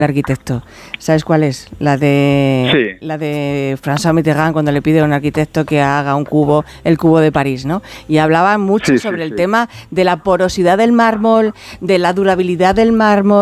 arquitecto. ¿Sabes cuál es? La de François Mitterrand, cuando le pide a un arquitecto que haga un cubo, el cubo de París, ¿no? Y hablaba mucho sobre el tema de la porosidad del mármol, de la durabilidad del mármol.